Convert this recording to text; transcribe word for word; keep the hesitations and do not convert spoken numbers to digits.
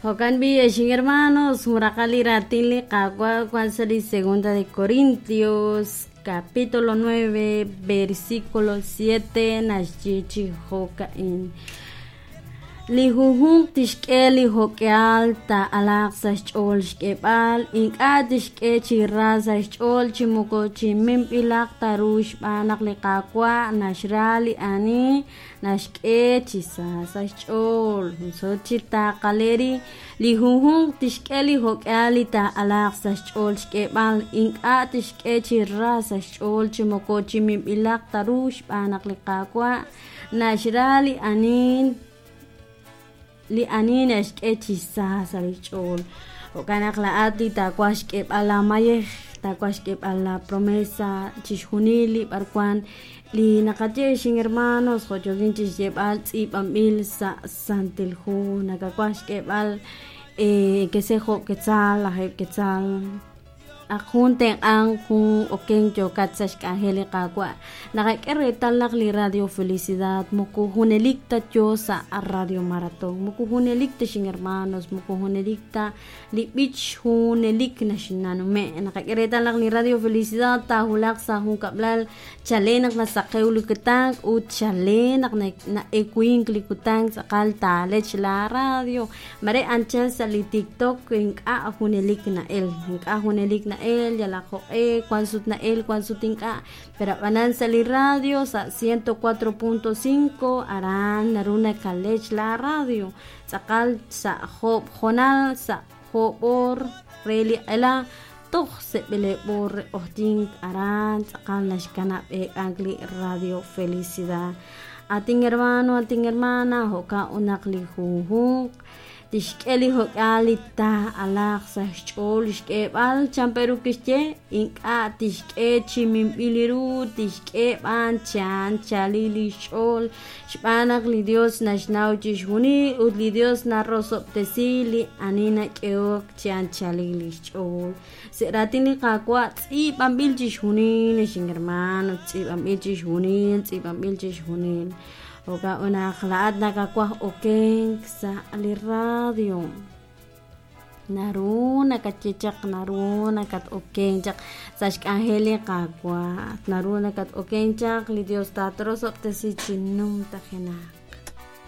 Jocan Villeshin hermanos, Murakali Ratili, Cagua, Guansari, Segunda de Corintios, capítulo nueve, versículo siete, Nashichi Hoka in Lihuhum Tishkeli Hokeal, Ta Alaxa Chol Shkebal, Inka Tishke Chiraza Chol Chimuko Chimimpilak Tarush Banak Likakwa, Nashrali Ani, Nashke Chisasa Chol, Sochita Kaleri, Lihuhum Tishkeli Hokeali, Ta Alaxa Chol Shkebal, Inka Tishke Chiraza Chol Chimuko Chimimpilak Tarush Banak Likakwa, Nashrali Anin. Li anina shk'echi sasa lich'ol okanak la ati takwash k'eb ala mayej takwash k'eb ala promesa chishjunili barkwan li nakatexin hermanos jochogin chixyeb'al tz'ib'anb'il sa santilju nakakwax k'eb'al eh kesejo quetzal ajeb quetzal ajunten an jun oken chokatsash k'anjeli qakwa nakak'eretalak li radio felicidad muku junelikta chosa a radio maratón muku junelikta shin hermanos muku junelikta li bich junelik nashinanome nakak'eretalak li radio felicidad tahulak sa jun kablal chalenak na sakeu likutang u chalenak na, na ekuing likutang sakal talech la radio mare anchel sa li tiktok inka junelik na el inka junelik na él ya la jo eh cuansut na él cuansutin ka pero banan sali radio sa ciento cuatro punto cinco aran naruna kalech la radio sakal sa job jonal sa jobor reli ela toh se bele bor ohting aran sakal nashkana e angli radio felicidad ating hermano ating hermana hoka unakli huhuk tishkeli hokalita alak sa chol shkebal champeru kishche inka tishke chimimbiliru tishke ban chan chalili chol shpanak li Dios nashnau chishuni ut li Dios narrosoptesili anina keok chan chalili chol seratini kakwa tsi bambil chishuni neshin hermano tsi bambil chishuni tsi bambil chishuni Oka una akhlaat nakakwah okeng sa ali radio. Naruna kachichak naruna kat okeng chak sash kaheli kakwa naruna kat okeng chak li Dios tatros optesi chinum tajena.